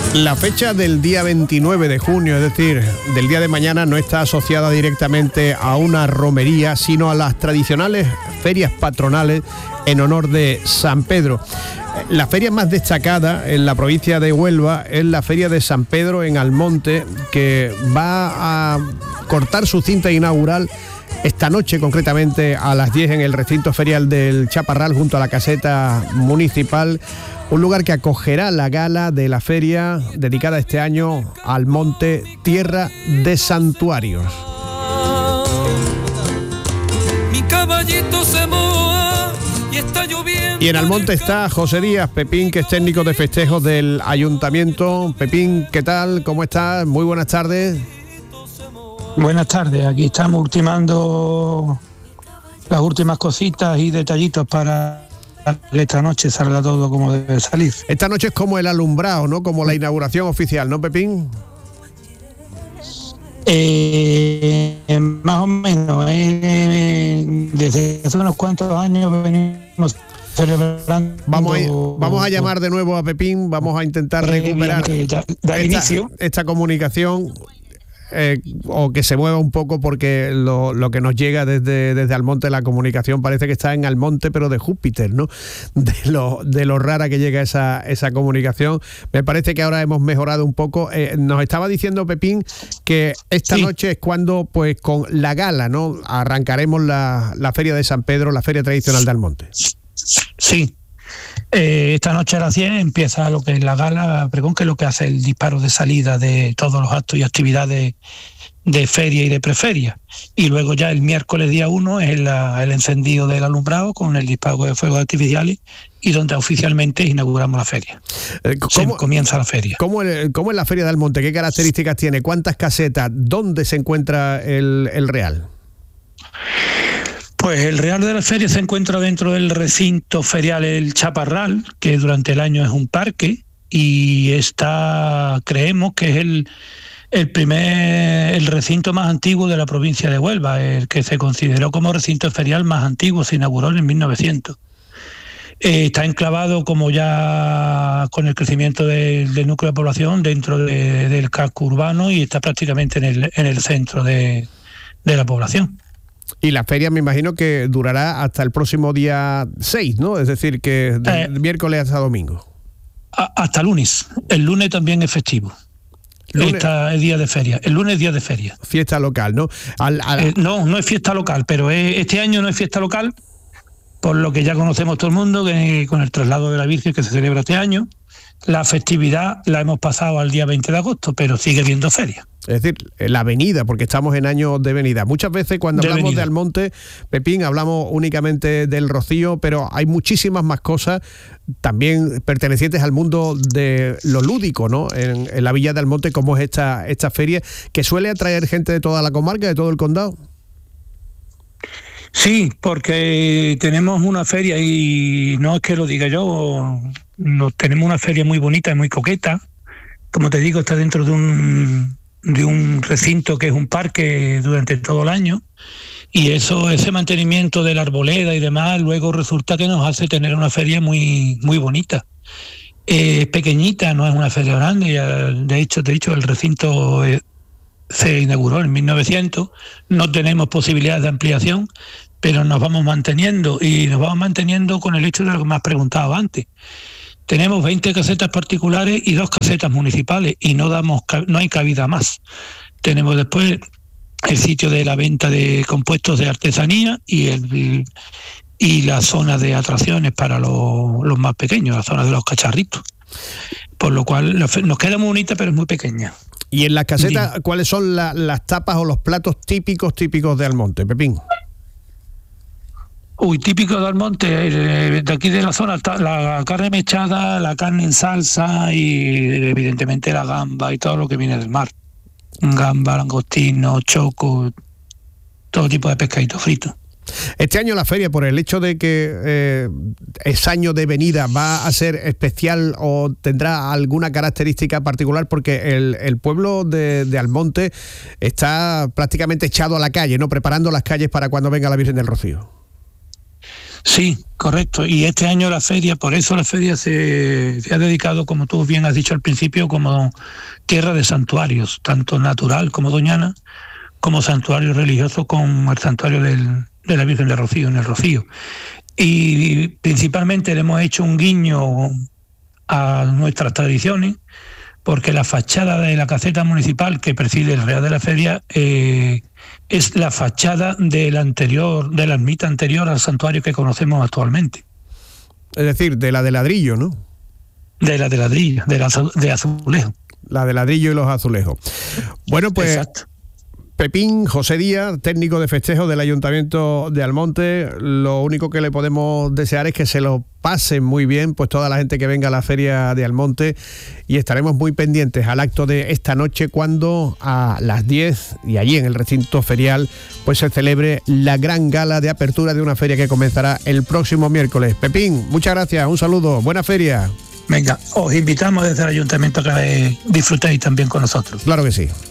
La fecha del día 29 de junio, es decir, del día de mañana, no está asociada directamente a una romería, sino a las tradicionales ferias patronales en honor de San Pedro. La feria más destacada en la provincia de Huelva es la Feria de San Pedro en Almonte, que va a cortar su cinta inaugural esta noche, concretamente a las 10 en el recinto ferial del Chaparral, junto a la caseta municipal. Un lugar que acogerá la gala de la feria dedicada este año al monte Tierra de Santuarios. Mi caballito se moja y está lloviendo. Y en Almonte está José Díaz Pepín, que es técnico de festejos del ayuntamiento. Pepín, ¿qué tal? ¿Cómo estás? Muy buenas tardes. Buenas tardes, aquí estamos ultimando las últimas cositas y detallitos para que esta noche salga todo como debe salir. Esta noche es como el alumbrado, ¿no? Como la inauguración oficial, ¿no, Pepín? Más o menos. Desde hace unos cuantos años venimos celebrando. Vamos a llamar de nuevo a Pepín, vamos a intentar recuperar esta comunicación. O que se mueva un poco, porque lo que nos llega desde Almonte, la comunicación parece que está en Almonte, pero de Júpiter, ¿no? De lo rara que llega esa comunicación. Me parece que ahora hemos mejorado un poco. Nos estaba diciendo Pepín que esta noche es cuando, pues, con la gala, ¿no? Arrancaremos la Feria de San Pedro, la feria tradicional de Almonte. Sí. Esta noche a las 10 empieza lo que es la gala pregón, que es lo que hace el disparo de salida de todos los actos y actividades de feria y de preferia. Y luego ya el miércoles día 1 es el encendido del alumbrado con el disparo de fuegos artificiales, y donde oficialmente inauguramos la feria. Comienza la feria. ¿Cómo es la Feria de Almonte? ¿Qué características tiene? ¿Cuántas casetas? ¿Dónde se encuentra el Real? Pues el Real de la Feria se encuentra dentro del recinto ferial El Chaparral, que durante el año es un parque, y creemos que es el recinto más antiguo de la provincia de Huelva, el que se consideró como recinto ferial más antiguo, se inauguró en 1900. Está enclavado, como ya con el crecimiento del núcleo de población, dentro del casco urbano, y está prácticamente en el centro de la población. Y la feria me imagino que durará hasta el próximo día 6, ¿no? Es decir, que de miércoles hasta domingo. Hasta lunes. El lunes también es festivo. Es día de feria. El lunes es día de feria. Fiesta local, ¿no? No es fiesta local, pero este año no es fiesta local, por lo que ya conocemos todo el mundo, que con el traslado de la Virgen que se celebra este año, la festividad la hemos pasado al día 20 de agosto, pero sigue habiendo feria. Es decir, la venida, porque estamos en año de venida. Muchas veces cuando hablamos de Almonte, Pepín, hablamos únicamente del Rocío, pero hay muchísimas más cosas también pertenecientes al mundo de lo lúdico, ¿no? En la villa de Almonte, como es esta feria, que suele atraer gente de toda la comarca, de todo el condado. Sí, porque tenemos una feria, y no es que lo diga yo, tenemos una feria muy bonita y muy coqueta. Como te digo, está dentro de un recinto que es un parque durante todo el año, y ese mantenimiento de la arboleda y demás luego resulta que nos hace tener una feria muy, muy bonita. Es pequeñita, no es una feria grande. De hecho, el recinto se inauguró en 1900, no tenemos posibilidades de ampliación, pero nos vamos manteniendo, y nos vamos manteniendo con el hecho de lo que me has preguntado antes. Tenemos 20 casetas particulares y 2 casetas municipales, y no hay cabida más. Tenemos después el sitio de la venta de compuestos de artesanía y la zona de atracciones para los más pequeños, la zona de los cacharritos. Por lo cual nos queda muy bonita, pero es muy pequeña. ¿Y en las casetas cuáles son las tapas o los platos típicos de Almonte, Pepín? Típico de Almonte, de aquí de la zona, la carne mechada, la carne en salsa y evidentemente la gamba y todo lo que viene del mar. Gamba, langostino, choco, todo tipo de pescadito frito. Este año la feria, por el hecho de que es año de venida, ¿va a ser especial o tendrá alguna característica particular? Porque el pueblo de Almonte está prácticamente echado a la calle, ¿no? Preparando las calles para cuando venga la Virgen del Rocío. Sí, correcto. Y este año la feria, por eso la feria se ha dedicado, como tú bien has dicho al principio, como tierra de santuarios, tanto natural como doñana, como santuario religioso con el santuario de la Virgen de Rocío, en el Rocío. Y principalmente le hemos hecho un guiño a nuestras tradiciones, porque la fachada de la caseta municipal que preside el Real de la Feria es la fachada de la ermita anterior al santuario que conocemos actualmente. Es decir, de la de ladrillo, ¿no? De la de ladrillo, de azulejo. La de ladrillo y los azulejos. Bueno, pues... Exacto. Pepín José Díaz, técnico de festejo del Ayuntamiento de Almonte, lo único que le podemos desear es que se lo pasen muy bien, pues toda la gente que venga a la Feria de Almonte, y estaremos muy pendientes al acto de esta noche cuando a las 10 y allí en el recinto ferial pues se celebre la gran gala de apertura de una feria que comenzará el próximo miércoles. Pepín, muchas gracias, un saludo, buena feria. Venga, os invitamos desde el Ayuntamiento a que disfrutéis también con nosotros. Claro que sí.